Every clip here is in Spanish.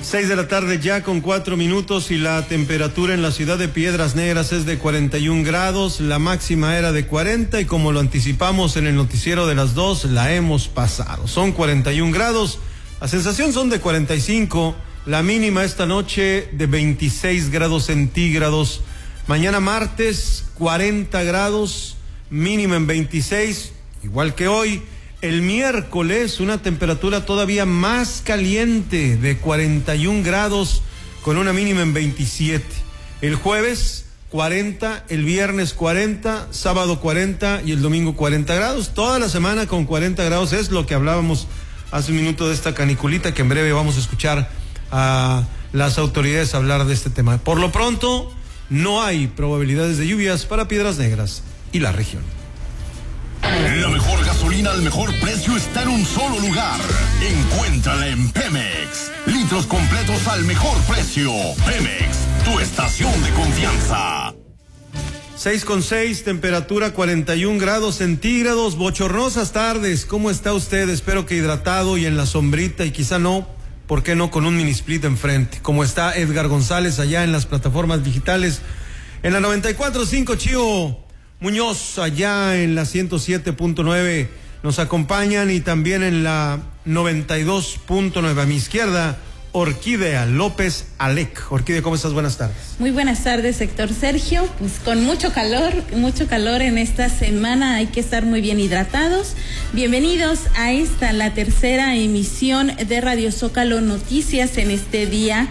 6:00 ya con 4 minutos y la temperatura en la ciudad de Piedras Negras es de 41 grados, la máxima era de 40 y como lo anticipamos en el noticiero de las 2, la hemos pasado. Son 41 grados, la sensación son de 45, la mínima esta noche de 26 grados centígrados. Mañana martes 40 grados, mínima en 26, igual que hoy. El miércoles una temperatura todavía más caliente de 41 grados con una mínima en 27. El jueves 40, el viernes 40, sábado 40 y el domingo 40 grados. Toda la semana con 40 grados es lo que hablábamos hace un minuto de esta caniculita que en breve vamos a escuchar a las autoridades hablar de este tema. Por lo pronto no hay probabilidades de lluvias para Piedras Negras y la región. La mejor gasolina al mejor precio está en un solo lugar. Encuéntrala en Pemex. Litros completos al mejor precio. Pemex, tu estación de confianza. 6:6, temperatura 41 grados centígrados, bochornosas tardes. ¿Cómo está usted? Espero que hidratado y en la sombrita y quizá no, ¿por qué no? Con un mini split enfrente. ¿Cómo está Edgar González allá en las plataformas digitales? En la 94.5, Chío Muñoz, allá en la 107.9 nos acompañan y también en la 92.9 a mi izquierda, Orquídea López Alec. Orquídea, ¿cómo estás? Buenas tardes. Muy buenas tardes, sector Sergio. Pues con mucho calor en esta semana, hay que estar muy bien hidratados. Bienvenidos a la tercera emisión de Radio Zócalo Noticias en este día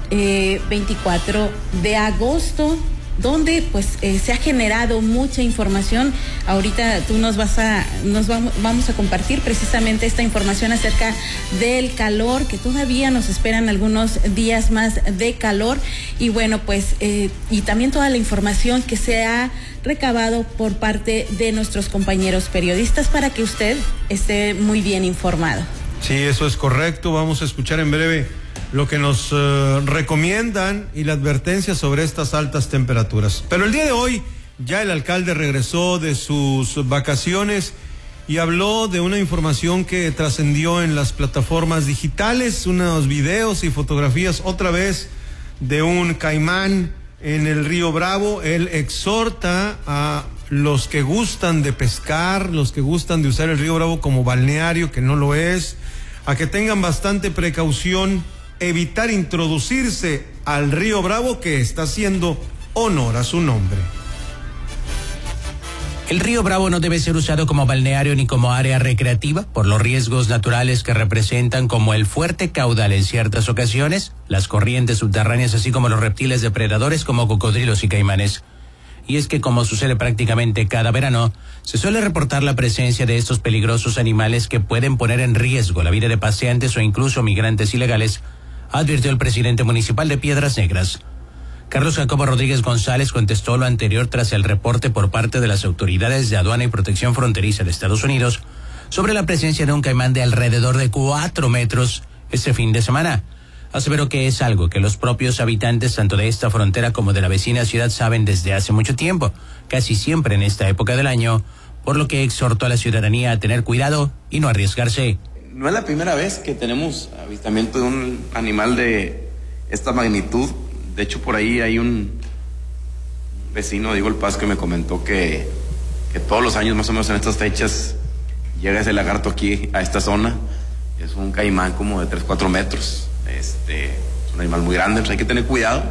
24 de agosto. Donde pues se ha generado mucha información. Ahorita tú vamos a compartir precisamente esta información acerca del calor, que todavía nos esperan algunos días más de calor, y bueno, pues y también toda la información que se ha recabado por parte de nuestros compañeros periodistas para que usted esté muy bien informado. Sí, eso es correcto. Vamos a escuchar en breve lo que nos recomiendan y la advertencia sobre estas altas temperaturas. Pero el día de hoy ya el alcalde regresó de sus vacaciones y habló de una información que trascendió en las plataformas digitales, unos videos y fotografías otra vez de un caimán en el río Bravo. Él exhorta a los que gustan de pescar, los que gustan de usar el río Bravo como balneario, que no lo es, a que tengan bastante precaución, evitar introducirse al río Bravo, que está haciendo honor a su nombre. El río Bravo no debe ser usado como balneario ni como área recreativa por los riesgos naturales que representan, como el fuerte caudal en ciertas ocasiones, las corrientes subterráneas, así como los reptiles depredadores como cocodrilos y caimanes. Y es que, como sucede prácticamente cada verano, se suele reportar la presencia de estos peligrosos animales que pueden poner en riesgo la vida de paseantes o incluso migrantes ilegales, advirtió el presidente municipal de Piedras Negras. Carlos Jacobo Rodríguez González contestó lo anterior tras el reporte por parte de las autoridades de aduana y protección fronteriza de Estados Unidos sobre la presencia de un caimán de alrededor de 4 metros este fin de semana. Aseveró que es algo que los propios habitantes tanto de esta frontera como de la vecina ciudad saben desde hace mucho tiempo, casi siempre en esta época del año, por lo que exhortó a la ciudadanía a tener cuidado y no arriesgarse. No es la primera vez que tenemos avistamiento de un animal de esta magnitud. De hecho, por ahí hay un vecino, Diego El Paz, que me comentó que todos los años, más o menos en estas fechas, llega ese lagarto aquí a esta zona. Es un caimán como de 3-4 metros. Es un animal muy grande, pues hay que tener cuidado.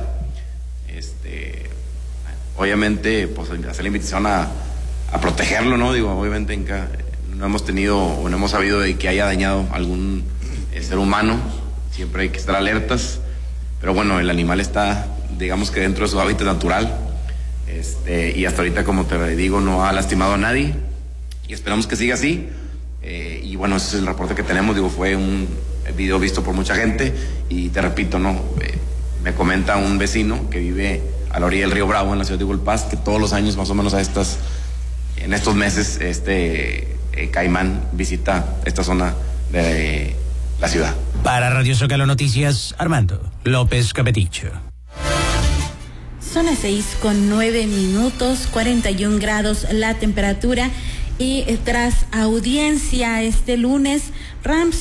Obviamente, pues hacer la invitación a protegerlo, ¿no? Digo, obviamente no hemos tenido o no hemos sabido de que haya dañado algún ser humano. Siempre hay que estar alertas, pero bueno, el animal está, digamos que dentro de su hábitat natural, y hasta ahorita, como te digo, no ha lastimado a nadie y esperamos que siga así. Y bueno, ese es el reporte que tenemos. Digo, fue un video visto por mucha gente y te repito, no, me comenta un vecino que vive a la orilla del río Bravo en la ciudad de Diego El Paz, que todos los años más o menos en estos meses caimán visita esta zona de la ciudad. Para Radio Zócalo Noticias, Armando López Capeticho. Son las 6:09, 41 grados la temperatura, y tras audiencia este lunes, Rams